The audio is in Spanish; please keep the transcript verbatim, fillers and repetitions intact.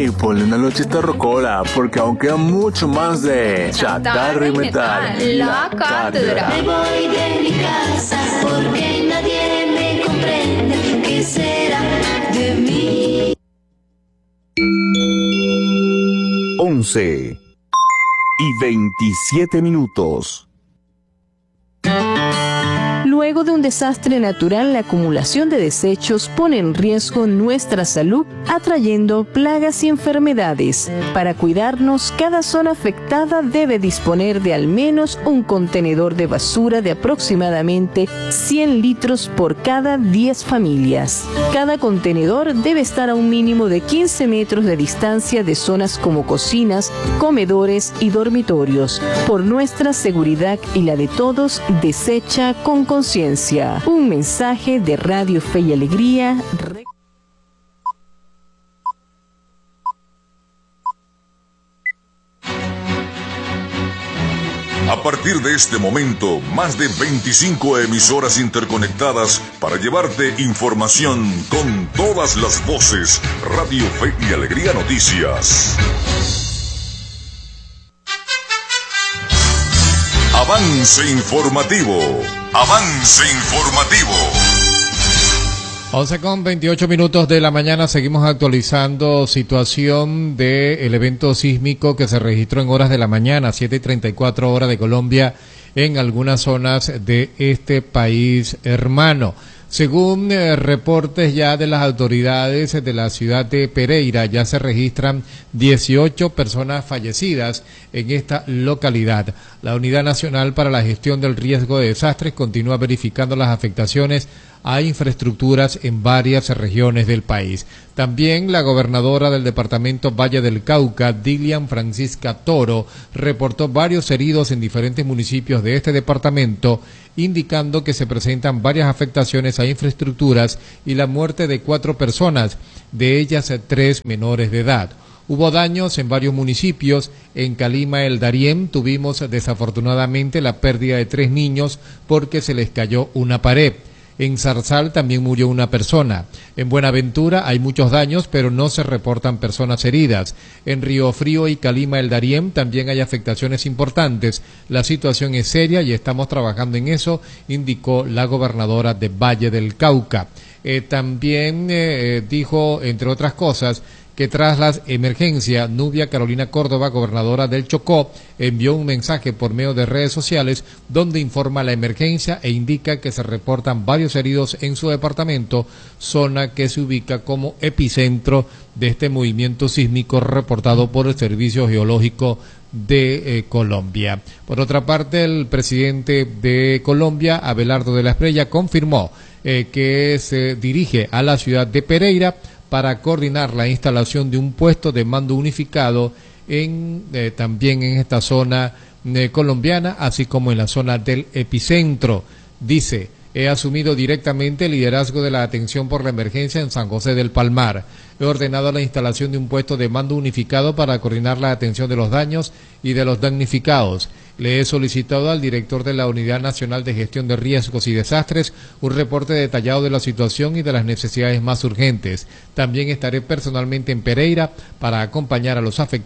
Ey, ponle una lochita rocola, porque aún queda mucho más de Chatarra y Metal, la cátedra. Me voy de mi casa porque nadie me comprende. ¿Qué será de mí? once y veintisiete minutos. Luego de un desastre natural, la acumulación de desechos pone en riesgo nuestra salud, atrayendo plagas y enfermedades. Para cuidarnos, cada zona afectada debe disponer de al menos un contenedor de basura de aproximadamente cien litros por cada diez familias. Cada contenedor debe estar a un mínimo de quince metros de distancia de zonas como cocinas, comedores y dormitorios. Por nuestra seguridad y la de todos, desecha con conciencia. Un mensaje de Radio Fe y Alegría. A partir de este momento, más de veinticinco emisoras interconectadas para llevarte información con todas las voces. Radio Fe y Alegría Noticias. Avance informativo. Avance informativo. once con veintiocho minutos de la mañana, seguimos actualizando situación del evento sísmico que se registró en horas de la mañana, siete y treinta y cuatro horas de Colombia, en algunas zonas de este país hermano. Según eh, reportes ya de las autoridades de la ciudad de Pereira, ya se registran dieciocho personas fallecidas en esta localidad. La Unidad Nacional para la Gestión del Riesgo de Desastres continúa verificando las afectaciones a infraestructuras en varias regiones del país. También la gobernadora del departamento Valle del Cauca, Dilian Francisca Toro, reportó varios heridos en diferentes municipios de este departamento, indicando que se presentan varias afectaciones a infraestructuras y la muerte de cuatro personas, de ellas tres menores de edad. Hubo daños en varios municipios. En Calima, el Darién, tuvimos desafortunadamente la pérdida de tres niños porque se les cayó una pared. En Zarzal también murió una persona. En Buenaventura hay muchos daños, pero no se reportan personas heridas. En Río Frío y Calima el Darién también hay afectaciones importantes. La situación es seria y estamos trabajando en eso, indicó la gobernadora de Valle del Cauca. Eh, también eh, dijo, entre otras cosas, que tras la emergencia, Nubia Carolina Córdoba, gobernadora del Chocó, envió un mensaje por medio de redes sociales donde informa la emergencia e indica que se reportan varios heridos en su departamento, zona que se ubica como epicentro de este movimiento sísmico reportado por el Servicio Geológico de eh, Colombia. Por otra parte, el presidente de Colombia, Abelardo de la Espriella, confirmó eh, que se dirige a la ciudad de Pereira para coordinar la instalación de un puesto de mando unificado en eh, también en esta zona eh, colombiana, así como en la zona del epicentro. Dice, he asumido directamente el liderazgo de la atención por la emergencia en San José del Palmar. He ordenado la instalación de un puesto de mando unificado para coordinar la atención de los daños y de los damnificados. Le he solicitado al director de la Unidad Nacional de Gestión de Riesgos y Desastres un reporte detallado de la situación y de las necesidades más urgentes. También estaré personalmente en Pereira para acompañar a los afectados